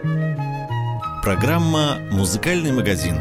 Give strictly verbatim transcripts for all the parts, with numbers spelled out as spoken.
Программа «Музыкальный магазин».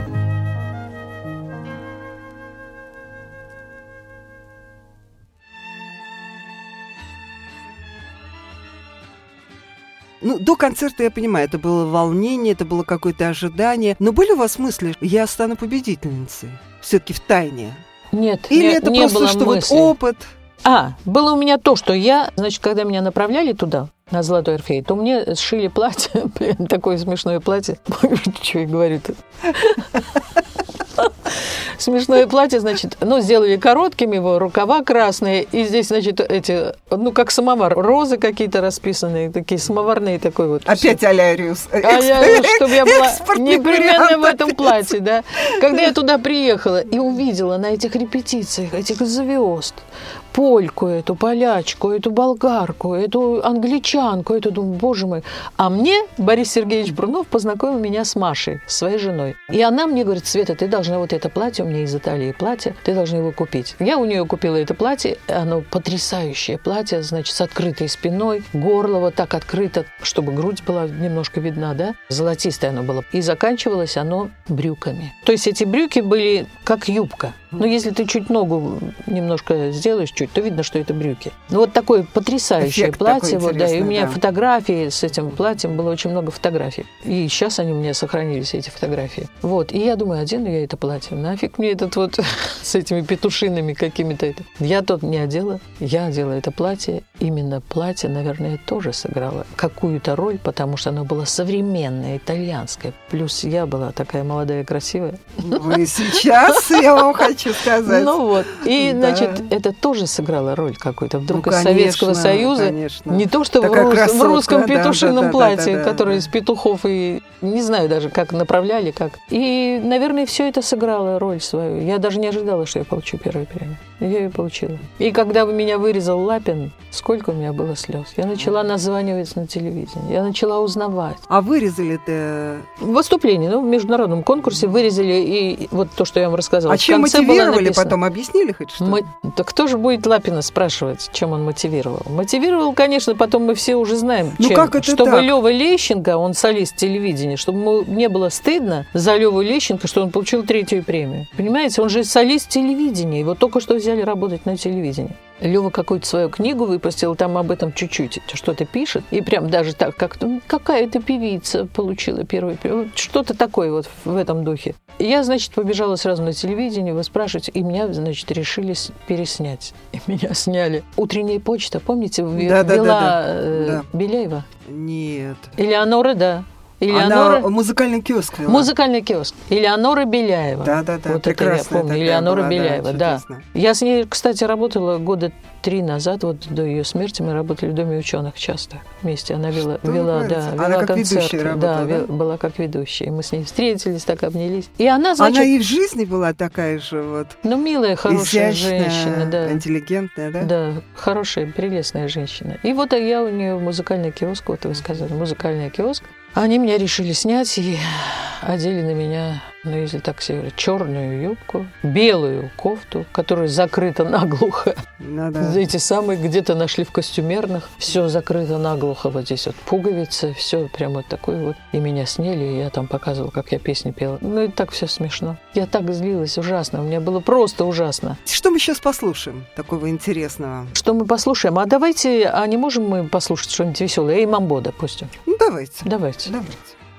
Ну, до концерта, я понимаю, это было волнение, это было какое-то ожидание. Но были у вас мысли, я стану победительницей? Все-таки в тайне? Нет, Или не, это не просто, было что мысли. вот опыт? А, было у меня то, что я, значит, когда меня направляли туда, на Золотой Орфей, то мне сшили платье, блин, такое смешное платье. Что я говорю-то? Смешное платье, значит, ну, сделали короткими его, рукава красные, и здесь, значит, эти, ну, как самовар, розы какие-то расписанные, такие самоварные такой вот. Опять Аляриус. А я, чтобы я была непременно в этом платье, да. Когда я туда приехала и увидела на этих репетициях этих звезд, польку эту, полячку, эту болгарку, эту англичанку, эту, думаю, боже мой. А мне Борис Сергеевич Брунов познакомил меня с Машей, своей женой. И она мне говорит: Света, ты должна вот это платье, у меня из Италии платье, ты должна его купить. Я у нее купила это платье, оно потрясающее платье, значит, с открытой спиной, горло вот так открыто, чтобы грудь была немножко видна, да, золотистое оно было. И заканчивалось оно брюками. То есть эти брюки были как юбка. Но если ты чуть ногу немножко сделаешь, чуть, то видно, что это брюки. Ну, вот такое потрясающее Эффект платье. такой Вот, да, и у меня да. фотографии с этим платьем, было очень много фотографий. И сейчас они у меня сохранились, эти фотографии. Вот, и я думаю, одену я это платье. Нафиг мне этот вот с этими петушинами какими-то. Это. Я тут не одела, я одела это платье. Именно платье, наверное, тоже сыграло какую-то роль, потому что оно было современное, итальянское. Плюс я была такая молодая, красивая. Вы сейчас, я вам хочу сказать. Ну вот. И, да. значит, это тоже сыграло роль какую-то. Вдруг ну, из конечно, Советского Союза. Конечно. Не то, что в, рус, красотка, в русском петушином да, да, платье, да, да, которое да. из петухов, и не знаю даже, как направляли, как. И, наверное, все это сыграло роль свою. Я даже не ожидала, что я получу первую премию. Я ее получила. И когда меня вырезал Лапин, сколько у меня было слез. Я начала названивать на телевидении. Я начала узнавать. А вырезали-то? Выступление. Ну, в международном конкурсе вырезали и вот то, что я вам рассказала. А чем мотивировали потом? Объяснили хоть что? Мо... Да кто же будет Лапина спрашивать, чем он мотивировал? Мотивировал, конечно, потом мы все уже знаем, ну, чем. Как это чтобы так? Лёва Лещенко, он солист телевидения, чтобы не было стыдно за Лёву Лещенко, что он получил третью премию. Понимаете, он же солист телевидения. Его только что взяли работать на телевидении. Лёва какую-то свою книгу выпустил, там об этом чуть-чуть что-то пишет. И прям даже так, как ну, какая-то певица получила первую премию. Что-то такое вот в этом духе. И я, значит, побежала сразу на телевидение, вы спрашиваете, и меня, значит, решили переснять. И меня сняли. «Утренняя почта», помните, да, вела да, да, да. Э, да. Беляева? Нет. Элеонора, да. Элеонора... Она музыкальный киоск вела. Музыкальный киоск. Элеонора Беляева. Да, да, да. Вот это я помню. Элеонора была, Беляева, да, да. Я с ней, кстати, работала года три назад, вот до ее смерти мы работали в Доме ученых часто вместе. Она вела, вела, да, вела она как концерт. Ведущая работала, да, да, была как ведущая. И мы с ней встретились, так обнялись. И она, значит... Она и в жизни была такая же вот... Ну, милая, хорошая изящная, женщина, да. интеллигентная, да? Да, хорошая, прелестная женщина. И вот я у нее музыкальный киоск, вот вы сказали, музыкальный киоск. Они меня решили снять и одели на меня, ну, если так все говорят, черную юбку, белую кофту, которая закрыта наглухо. Ну, да. Эти самые где-то нашли в костюмерных. Все закрыто наглухо. Вот здесь вот пуговицы, все прям вот такое вот. И меня сняли, и я там показывала, как я песни пела. Ну, и так все смешно. Я так злилась, ужасно. У меня было просто ужасно. Что мы сейчас послушаем такого интересного? Что мы послушаем? А давайте, а не можем мы послушать что-нибудь веселое? Эй, Мамбо, допустим. Ну, давайте. Давайте. Давайте.